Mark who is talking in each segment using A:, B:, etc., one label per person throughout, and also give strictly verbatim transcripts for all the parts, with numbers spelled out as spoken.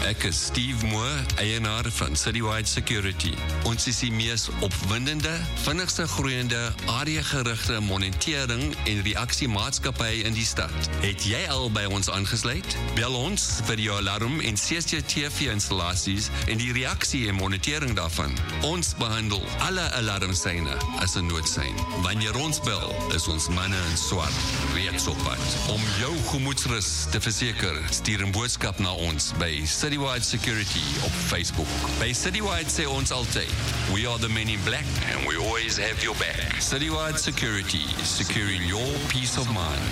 A: Ek is Steve Moore, eienaar van Citywide Security. Ons is die mees opwindende, vinnigste groeiende, areagerigte monitering en reaksiemaatskappy in die stad. Het jy al by ons aangesluit? Bel ons vir jou alarm en C C T V-installasies en die reaksie en monitering daarvan. Ons behandel alle alarmsyne as 'n noodsein. Wanneer ons bel, is ons manne in swart reeds op pad. Om jou gemoedsrus te verseker, stuur 'n boodskap na ons by Citywide Security op Facebook. By Citywide sê ons altyd, we are the men in black and we always have your back. Citywide Security, securing your peace of mind.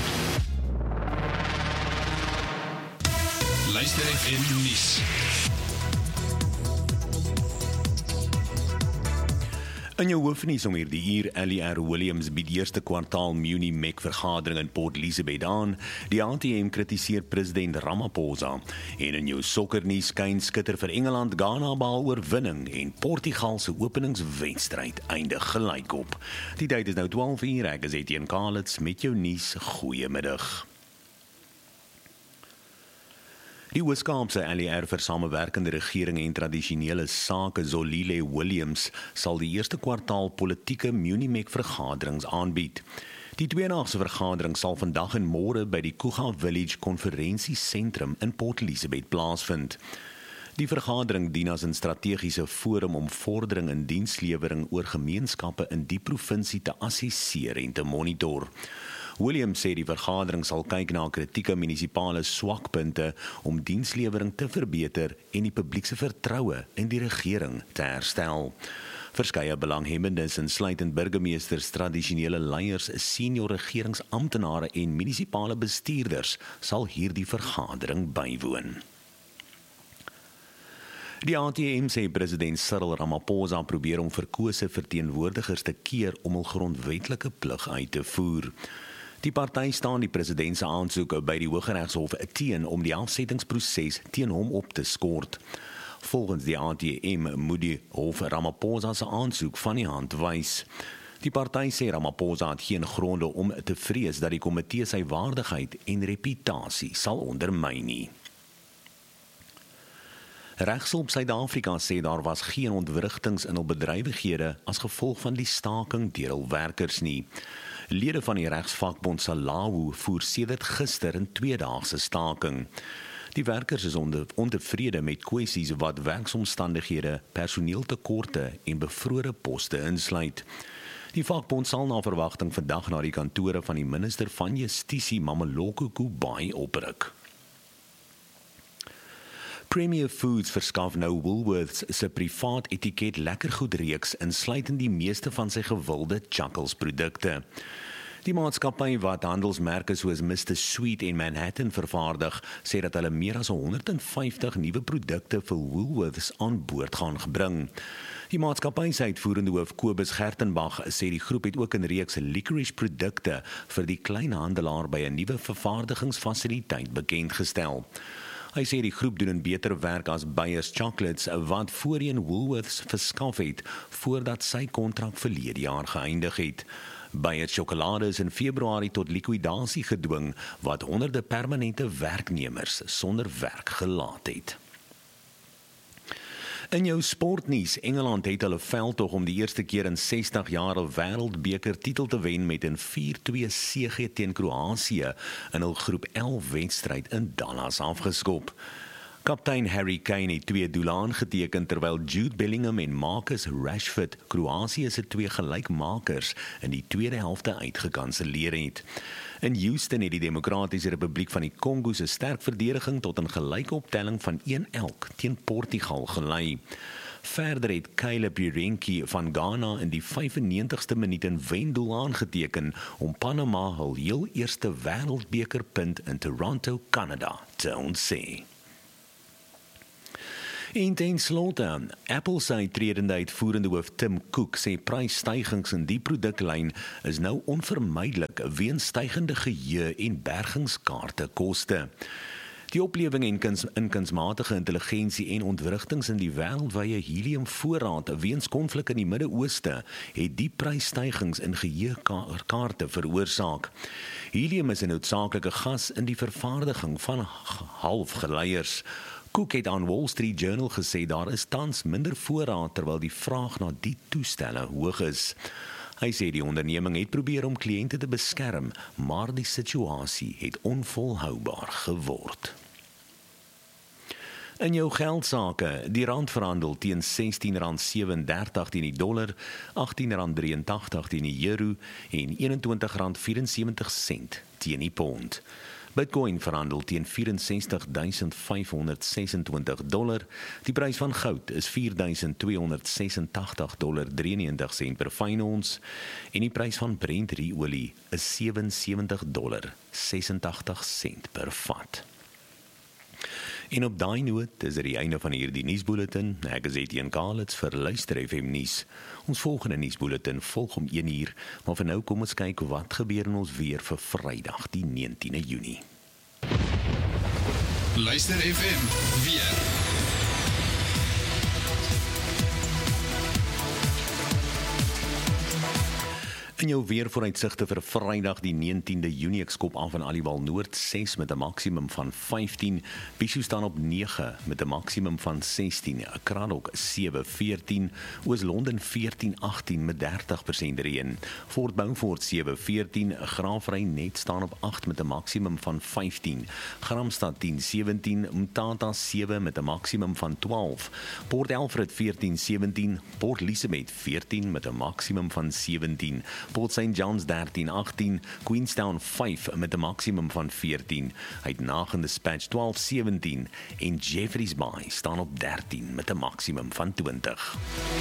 B: Luister F M nuus.
C: In jou hoofnuus om hierdie uur, L E R Williams bied eerste kwartaal Muni M E C vergadering in Port Elizabeth aan. Die A T M kritiseer president Ramaphosa. En in jou sokkernuus, skyn skitter vir Engeland, Ghana behaal oorwinning en Portugal se openingswedstryd eindig gelykop. Die tyd is nou twaalf uur, ek is Etienne Kalitz met jou nuus. Goeiemiddag. Die Weskaapse L E R vir samewerkende regering en tradisionele sake Zolile Williams sal die eerste kwartaal politieke Muni M E C vergaderings aanbied. Die tweedaagse vergadering sal vandag en môre by die Kuga Village konferensiesentrum in Port Elizabeth plaasvind. Die vergadering dien as 'n strategiese forum om vordering in dienslewering oor gemeenskappe in die provinsie te assesseer en te monitor. Williams sê die vergadering sal kyk na kritieke munisipale swakpunte om dienslewering te verbeter en die publiek se vertroue in die regering te herstel. Verskeie belanghebbendes insluitend burgemeesters, tradisionele leiers, senior regeringsamptenare en munisipale bestuurders sal hierdie vergadering bywoon. Die A T M sê president Cyril Ramaphosa probeer om verkose verteenwoordigers te keer om hul grondwetlike plig uit te voer. Die party staan die president se aansoek by die Hooggeregshof teen om die afsettingsproses teen hom op te skort. Volgens die A T M moet die hof Ramaphosa se aansoek van die hand wys. Die party sê Ramaphosa het geen gronde om te vrees dat die komitee sy waardigheid en reputasie sal ondermyn nie. Regshulp Suid-Afrika sê daar was geen ontwrigtings in hul bedrywighede as gevolg van die staking deur hul werkers nie. Lede van die regsvakbond SALAWU voer sedert gister 'n tweedaagse staking. Die werkers is ontevrede met kwessies wat werksomstandighede, personeeltekorte en bevrore poste insluit. Die vakbond sal na verwagting vandag na die kantore van die minister van Justisie Mameloko Kubayi opruk. Premier Foods verskaf nou Woolworths se privaat etiket lekkergoedreeks insluitend die meeste van sy gewilde Chuckles produkte. Die maatskappy wat handelsmerke soos Mister Sweet en Manhattan vervaardig, sê dat hulle meer as honderd vyftig nuwe produkte vir Woolworths aan boord gaan gebring. Die maatskappy se uitvoerende hoof Kobus Gertenbach sê die groep het ook 'n reeks licorice produkte vir die kleinhandelaar by 'n nuwe vervaardigingsfasiliteit bekendgestel. Hy sê die groep doen 'n beter werk as Beyers Chocolates wat voorheen Woolworths verskaf het voordat sy kontrak verlede jaar geëindig het. Beyers Sjokolade is in Februarie tot likwidasie gedwing wat honderde permanente werknemers sonder werk gelaat het. In jou sportnuus, Engeland het hulle veldtog om die eerste keer in sestig jaar 'n wêreldbeker titel te wen met 'n vier twee sege teen Kroasie in hul groep elf wedstryd in Dallas afgeskop. Kaptein Harry Kane het twee doele aangeteken terwyl Jude Bellingham en Marcus Rashford Kroasie se twee gelykmakers in die tweede helfte uitgekanselleer het. In Houston het die Demokratiese Republiek van die Kongo se sterk verdediging tot 'n gelyke optelling van een elk teen Portugal gelei. Verder het Caleb Jurenki van Ghana in die vyfennegentigste minuut 'n wendoel aangeteken om Panama hul heel eerste wêreldbekerpunt in Toronto, Canada te ontsee. En ten slotte, Apple se uitredende uitvoerende hoof Tim Cook sê prysstygings in die produklyn is nou onvermydelik weens stygende geheue en bergingskaarte koste. Die oplewing en kuns, in kunsmatige intelligensie en ontwrigtings in die wêreldwye heliumvoorraad weens konflik in die Midde-Ooste het die prysstygings in geheuekaarte veroorsaak. Helium is 'n noodsaaklike gas in die vervaardiging van halfgeleiers. Cook het aan Wall Street Journal gesê daar is tans minder voorraad terwyl die vraag na die toestelle hoog is. Hy sê die onderneming het probeer om kliënte te beskerm, maar die situasie het onvolhoubaar geword. In jou geldsake, die rand verhandel teen sestien rand sewendertig teen die dollar, agttien rand drieëntagtig teen die euro en eenentwintig rand vyf-en-sewentig sent teen die pond. Bitcoin verhandel teen vierensestig duisend vyfhonderd sesentwintig dollar. Die prys van goud is vier duisend tweehonderd sesentagtig dollar drieënnegentig sent per fyn ons en die prys van Brent olie is sewensewentig dollar sesentagtig sent per vat. En op daai noot is dit die einde van hierdie nuusbulletin. Ek is Etienne Kalitz vir Luister F M nuus. Ons volgende nuusbulletin volg om een uur, maar vir nou kom ons kyk wat gebeur in ons weer vir Vrydag die negentiende Junie.
B: Luister F M weer.
C: In jou weervooruitsigte vir Vrydag die negentiende Junie, ek skop af in Aliwal Noord ses met 'n maksimum van vyftien, Bishu staan op nege met 'n maksimum van sestien, Kranok sewe veertien, Oos-London veertien agtien met dertig persent reën, Fort Beaufort sewe veertien, Graafrenet staan op agt met 'n maksimum van vyftien, Gramstad tien sewentien, Mtata sewe met 'n maksimum van twaalf, Port Alfred veertien sewentien, Port Elizabeth veertien met 'n maksimum van sewentien, Port Saint John's dertien agtien, Queenstown vyf met 'n maksimum van veertien, Uitnagende Dispatch twaalf sewentien en Jeffreys Bay staan op dertien met 'n maksimum van twintig.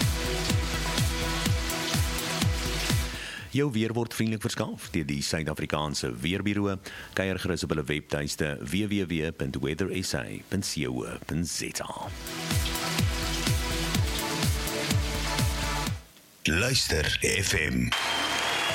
C: Jou weer word vriendelik verskaf deur die Suid-Afrikaanse Weerbureau. Kyk gerus op hulle webtuiste w w w punt weather s a punt co punt z a.
B: Luister F M.